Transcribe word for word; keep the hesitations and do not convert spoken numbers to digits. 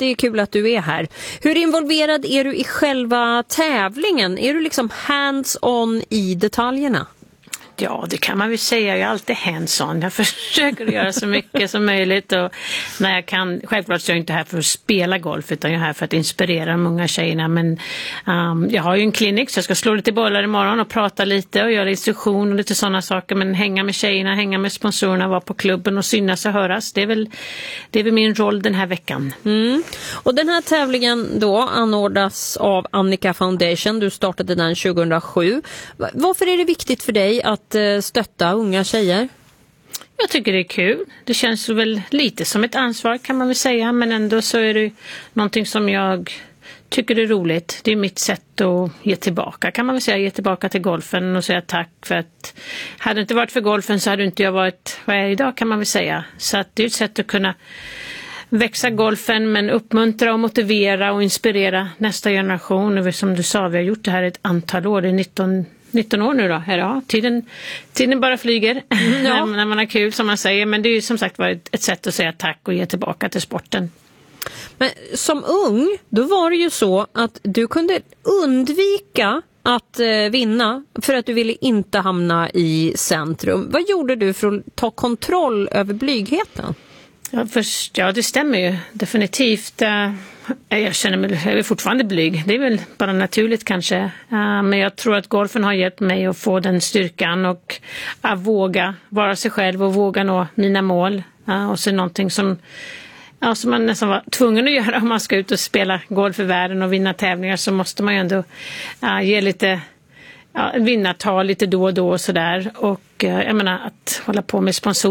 alltid kul att du är här. Hur involverad är du i själva tävlingen? Är du liksom hands-on i detaljerna? Ja, det kan man väl säga. Jag är alltid hands-on. Jag försöker göra så mycket som möjligt. Och när jag kan, självklart så är jag inte här för att spela golf, utan jag är här för att inspirera de unga tjejerna. Men um, jag har ju en klinik så jag ska slå lite bollar imorgon och prata lite och göra instruktion och lite sådana saker. Men hänga med tjejerna, hänga med sponsorerna, vara på klubben och synas och höras. Det är väl, det är väl min roll den här veckan. Mm. Och den här tävlingen då anordnas av Annika Foundation. Du startade den tjugohundrasju. Varför är det viktigt för dig att stötta unga tjejer? Jag tycker det är kul. Det känns väl lite som ett ansvar kan man väl säga, men ändå så är det någonting som jag tycker är roligt. Det är mitt sätt att ge tillbaka kan man väl säga, ge tillbaka till golfen och säga tack, för att hade det inte varit för golfen så hade inte jag varit vad jag är idag kan man väl säga. Så att det är ett sätt att kunna växa golfen men uppmuntra och motivera och inspirera nästa generation. Som du sa, vi har gjort det här ett antal år, det är nitton nitton år nu då. Ja, tiden, tiden bara flyger ja. när man har kul som man säger. Men det är ju som sagt varit ett sätt att säga tack och ge tillbaka till sporten. Men som ung, då var det ju så att du kunde undvika att eh, vinna för att du ville inte hamna i centrum. Vad gjorde du för att ta kontroll över blygheten? Ja, först, ja, det stämmer ju definitivt. Jag känner mig jag är fortfarande blyg. Det är väl bara naturligt kanske. Men jag tror att golfen har hjälpt mig att få den styrkan och att våga vara sig själv och våga nå mina mål. Och så någonting som, ja, som man nästan var tvungen att göra om man ska ut och spela golf i världen och vinna tävlingar, så måste man ju ändå ja, ge lite ja, vinna tal lite då och då och sådär. Och jag menar att hålla på med sponsorer